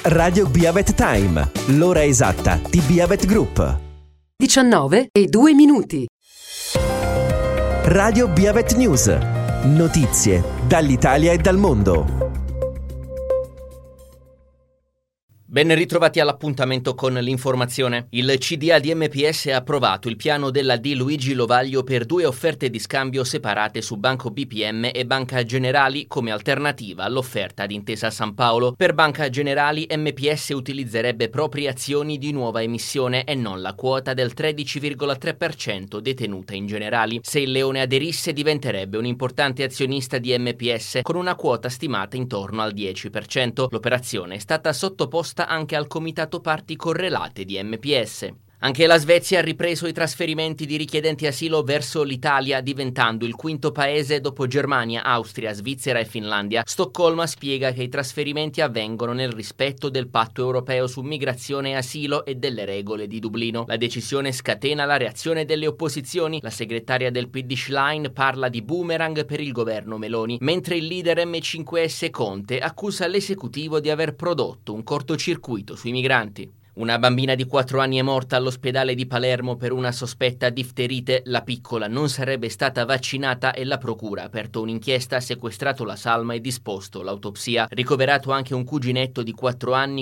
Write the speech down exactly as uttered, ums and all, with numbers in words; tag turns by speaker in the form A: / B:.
A: Radio Biavet Time, l'ora esatta di Biavet Group.
B: diciannove e due minuti.
A: Radio Biavet News. Notizie dall'Italia e dal mondo.
C: Ben ritrovati all'appuntamento con l'informazione. Il C D A di M P S ha approvato il piano della Di Luigi Lovaglio per due offerte di scambio separate su Banco B P M e Banca Generali come alternativa all'offerta di Intesa San Paolo. Per Banca Generali M P S utilizzerebbe proprie azioni di nuova emissione e non la quota del tredici virgola tre per cento detenuta in Generali. Se il Leone aderisse diventerebbe un importante azionista di M P S con una quota stimata intorno al dieci per cento. L'operazione è stata sottoposta anche al comitato parti correlate di M P S. Anche la Svezia ha ripreso i trasferimenti di richiedenti asilo verso l'Italia, diventando il quinto paese dopo Germania, Austria, Svizzera e Finlandia. Stoccolma spiega che i trasferimenti avvengono nel rispetto del patto europeo su migrazione e asilo e delle regole di Dublino. La decisione scatena la reazione delle opposizioni. La segretaria del P D Schlein parla di boomerang per il governo Meloni, mentre il leader M cinque S Conte accusa l'esecutivo di aver prodotto un cortocircuito sui migranti. Una bambina di quattro anni è morta all'ospedale di Palermo per una sospetta difterite. La piccola non sarebbe stata vaccinata e la procura ha aperto un'inchiesta, sequestrato la salma e disposto l'autopsia. Ricoverato anche un cuginetto di quattro anni